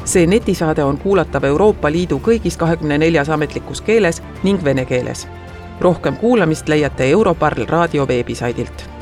See netisaade on kuulatav Euroopa Liidu kõigis 24 ametlikus keeles ning vene keeles. Rohkem kuulamist leiate Europarl raadio veebisaidilt.